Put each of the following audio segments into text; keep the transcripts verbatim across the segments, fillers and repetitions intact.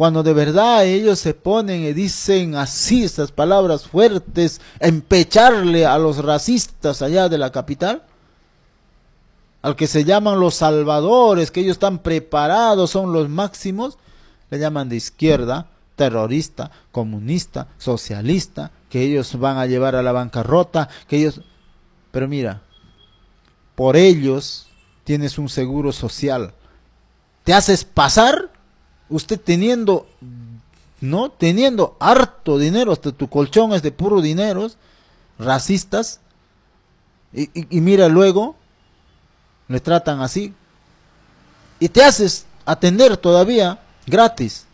cuando de verdad ellos se ponen y dicen así estas palabras fuertes, empecharle a los racistas allá de la capital, al que se llaman los salvadores, que ellos están preparados, son los máximos, le llaman de izquierda, terrorista, comunista, socialista, que ellos van a llevar a la bancarrota, que ellos... Pero mira, por ellos tienes un seguro social. Te haces pasar, usted teniendo, ¿no? Teniendo harto dinero, hasta tu colchón es de puro dineros, racistas, y, y, y mira luego, le tratan así, y te haces atender todavía gratis.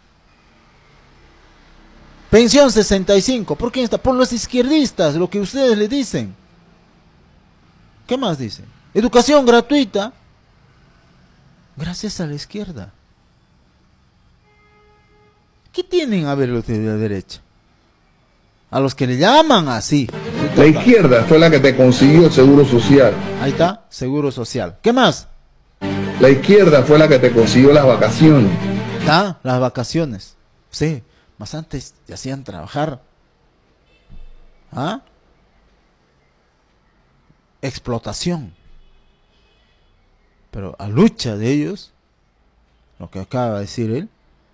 Pensión sesenta y cinco, ¿por quién está? Por los izquierdistas, lo que ustedes le dicen. ¿Qué más dicen? Educación gratuita, gracias a la izquierda. ¿Qué tienen a ver los de la derecha? A los que le llaman así. La izquierda fue la que te consiguió el seguro social. Ahí está, seguro social. ¿Qué más? La izquierda fue la que te consiguió las vacaciones. Está, las vacaciones. Sí, más antes te hacían trabajar. ¿Ah? Explotación. Pero a lucha de ellos, lo que acaba de decir él,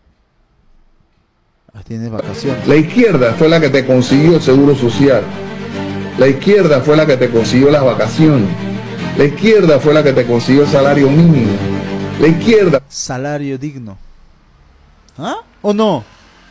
tienes vacaciones. La izquierda fue la que te consiguió el seguro social. La izquierda fue la que te consiguió las vacaciones. La izquierda fue la que te consiguió el salario mínimo. La izquierda... Salario digno. ¿Ah? ¿O no?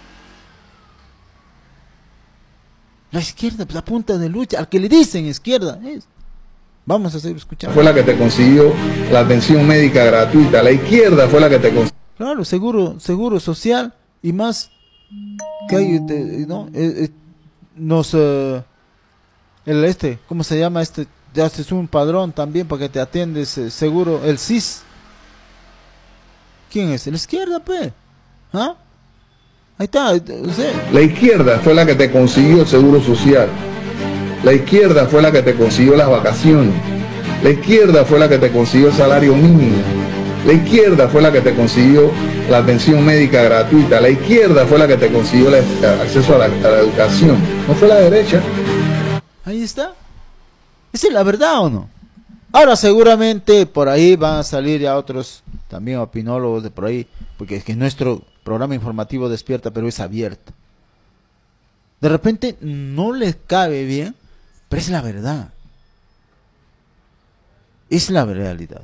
La izquierda, pues, la punta de lucha, al que le dicen izquierda, es. Vamos a seguir escuchando. Fue la que te consiguió la atención médica gratuita. La izquierda fue la que te consiguió. Claro, seguro, seguro social y más que hay, ¿no? Eh, eh, nos, eh, el este, ¿cómo se llama este? Te haces un padrón también para que te atiendes, eh, seguro, el S I S. ¿Quién es? La izquierda, pe. ¿Ah? Ahí está, o sea. La izquierda fue la que te consiguió el seguro social. La izquierda fue la que te consiguió las vacaciones. La izquierda fue la que te consiguió el salario mínimo. La izquierda fue la que te consiguió la atención médica gratuita. La izquierda fue la que te consiguió el acceso a la, a la educación. ¿No fue la derecha? Ahí está. ¿Esa es la verdad o no? Ahora seguramente por ahí van a salir ya otros también opinólogos de por ahí, porque es que nuestro programa informativo Despierta Perú es abierto. De repente no les cabe bien, pero es la verdad. Es la realidad.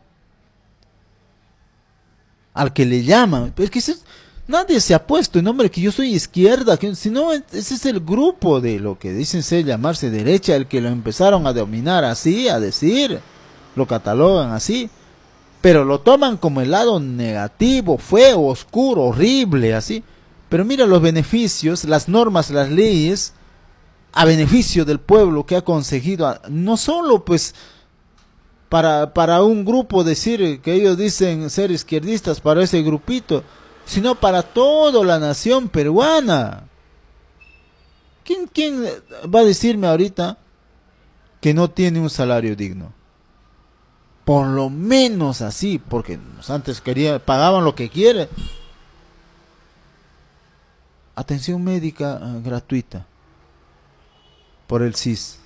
Al que le llaman, pero es que ese, nadie se ha puesto en nombre que yo soy izquierda, que, sino ese es el grupo de lo que dicen ser llamarse derecha, el que lo empezaron a dominar así, a decir, lo catalogan así, pero lo toman como el lado negativo, feo, oscuro, horrible, así. Pero mira los beneficios, las normas, las leyes, a beneficio del pueblo que ha conseguido, no solo pues para, para un grupo decir que ellos dicen ser izquierdistas, para ese grupito, sino para toda la nación peruana. ¿Quién, quién va a decirme ahorita que no tiene un salario digno? Por lo menos así, porque antes querían, pagaban lo que quieren. Atención médica uh, gratuita por el S I S.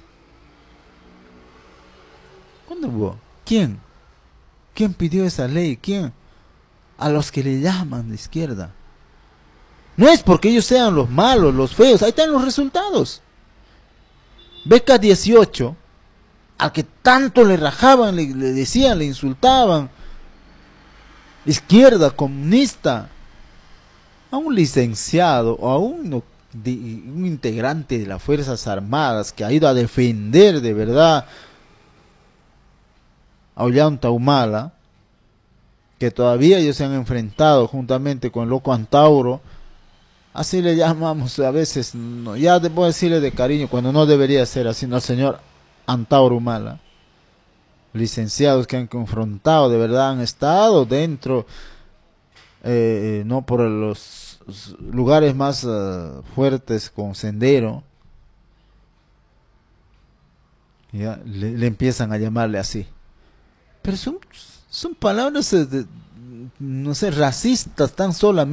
¿Cuándo hubo? ¿Quién? ¿Quién pidió esa ley? ¿Quién? A los que le llaman de izquierda. No es porque ellos sean los malos, los feos, ahí están los resultados. Beca dieciocho, al que tanto le rajaban, le, le decían, le insultaban, izquierda, comunista, a un licenciado o a un, de, un integrante de las Fuerzas Armadas que ha ido a defender de verdad a Ollanta Humala, que todavía ellos se han enfrentado juntamente con el loco Antauro, así le llamamos a veces, no, ya debo decirle de cariño, cuando no debería ser así, no, al señor Antauro Humala, licenciados que han confrontado, de verdad han estado dentro, eh, no por los lugares más uh, fuertes con Sendero, ya le, le empiezan a llamarle así. Pero son, son palabras, de, no sé, racistas tan solamente.